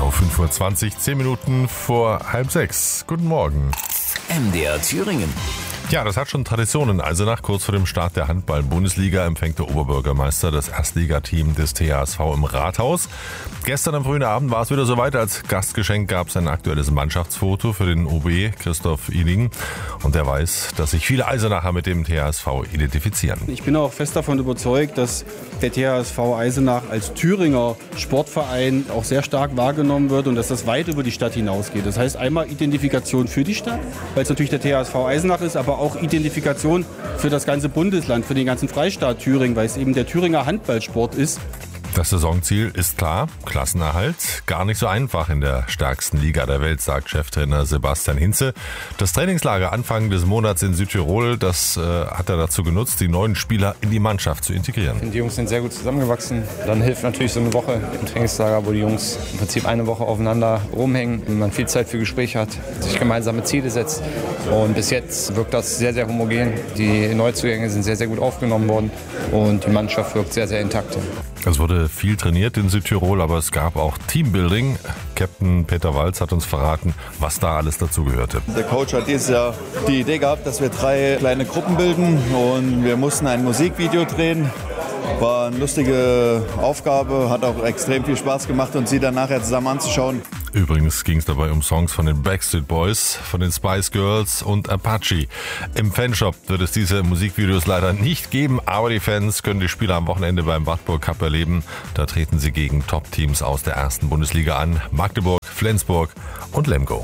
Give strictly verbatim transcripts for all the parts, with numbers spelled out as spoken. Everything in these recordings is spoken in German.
Genau, fünf Uhr zwanzig, zehn Minuten vor halb sechs. Guten Morgen. M D R Thüringen. Ja, das hat schon Tradition in Eisenach. Kurz vor dem Start der Handball-Bundesliga empfängt der Oberbürgermeister das Erstligateam des T H S V im Rathaus. Gestern am frühen Abend war es wieder soweit. Als Gastgeschenk gab es ein aktuelles Mannschaftsfoto für den O B Christoph Iling. Und der weiß, dass sich viele Eisenacher mit dem T H S V identifizieren. Ich bin auch fest davon überzeugt, dass der T H S V Eisenach als Thüringer Sportverein auch sehr stark wahrgenommen wird und dass das weit über die Stadt hinausgeht. Das heißt einmal Identifikation für die Stadt, weil es natürlich der T H S V Eisenach ist, aber auch Identifikation für das ganze Bundesland, für den ganzen Freistaat Thüringen, weil es eben der Thüringer Handballsport ist. Das Saisonziel ist klar, Klassenerhalt. Gar nicht so einfach in der stärksten Liga der Welt, sagt Cheftrainer Sebastian Hinze. Das Trainingslager Anfang des Monats in Südtirol, das äh, hat er dazu genutzt, die neuen Spieler in die Mannschaft zu integrieren. Die Jungs sind sehr gut zusammengewachsen. Dann hilft natürlich so eine Woche im Trainingslager, wo die Jungs im Prinzip eine Woche aufeinander rumhängen, man viel Zeit für Gespräche hat, sich gemeinsame Ziele setzt. Und bis jetzt wirkt das sehr, sehr homogen. Die Neuzugänge sind sehr, sehr gut aufgenommen worden und die Mannschaft wirkt sehr, sehr intakt. Es wurde viel trainiert in Südtirol, aber es gab auch Teambuilding. Captain Peter Walz hat uns verraten, was da alles dazu gehörte. Der Coach hat dieses Jahr die Idee gehabt, dass wir drei kleine Gruppen bilden und wir mussten ein Musikvideo drehen. War eine lustige Aufgabe, hat auch extrem viel Spaß gemacht, uns sie dann nachher zusammen anzuschauen. Übrigens ging es dabei um Songs von den Backstreet Boys, von den Spice Girls und Apache. Im Fanshop wird es diese Musikvideos leider nicht geben, aber die Fans können die Spiele am Wochenende beim Wartburg Cup erleben. Da treten sie gegen Top-Teams aus der ersten Bundesliga an: Magdeburg, Flensburg und Lemgo.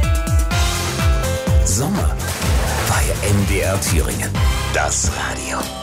Sommer bei M D R Thüringen. Das Radio.